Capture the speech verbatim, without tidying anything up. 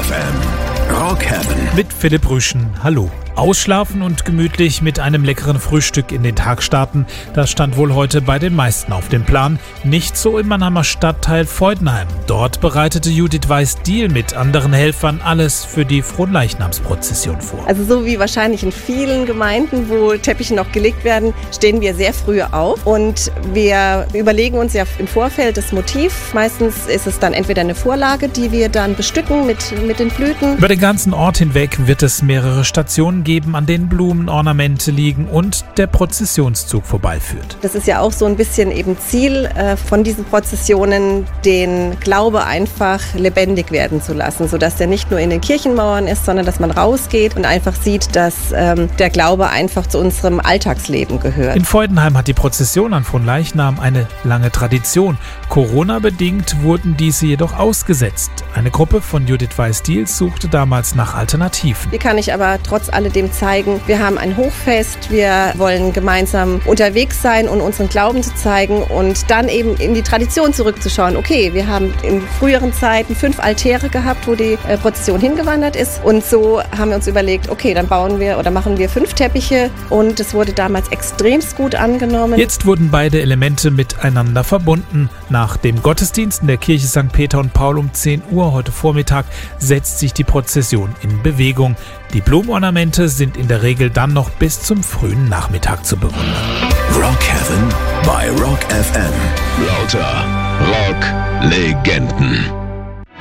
F M. Rock Heaven. Mit Philipp Rüschen. Hallo. Ausschlafen und gemütlich mit einem leckeren Frühstück in den Tag starten, das stand wohl heute bei den meisten auf dem Plan. Nicht so im Mannheimer Stadtteil Freudenheim. Dort bereitete Judith Weiß-Diel mit anderen Helfern alles für die Fronleichnamsprozession vor. Also so wie wahrscheinlich in vielen Gemeinden, wo Teppiche noch gelegt werden, stehen wir sehr früh auf und wir überlegen uns ja im Vorfeld das Motiv. Meistens ist es dann entweder eine Vorlage, die wir dann bestücken mit, mit den Blüten. Über den ganzen Ort hinweg wird es mehrere Stationen geben, an denen Blumen, Ornamente liegen und der Prozessionszug vorbeiführt. Das ist ja auch so ein bisschen eben Ziel äh, von diesen Prozessionen, den Glaube einfach lebendig werden zu lassen, sodass der nicht nur in den Kirchenmauern ist, sondern dass man rausgeht und einfach sieht, dass ähm, der Glaube einfach zu unserem Alltagsleben gehört. In Freudenheim hat die Prozession an Fronleichnam eine lange Tradition. Corona-bedingt wurden diese jedoch ausgesetzt. Eine Gruppe von Judith Weiß-Diel suchte damals nach Alternativen. Hier kann ich aber trotz alledem zeigen, wir haben ein Hochfest, wir wollen gemeinsam unterwegs sein und unseren Glauben zu zeigen und dann eben in die Tradition zurückzuschauen. Okay, wir haben in früheren Zeiten fünf Altäre gehabt, wo die äh, Prozession hingewandert ist und so haben wir uns überlegt, okay, dann bauen wir oder machen wir fünf Teppiche und es wurde damals extremst gut angenommen. Jetzt wurden beide Elemente miteinander verbunden. Nach dem Gottesdienst in der Kirche Sankt Peter und Paul um zehn Uhr heute Vormittag setzt sich die Prozession in Bewegung. Die Blumenornamente sind in der Regel dann noch bis zum frühen Nachmittag zu bewundern. Rock Heaven bei Rock F M. Lauter Rock-Legenden.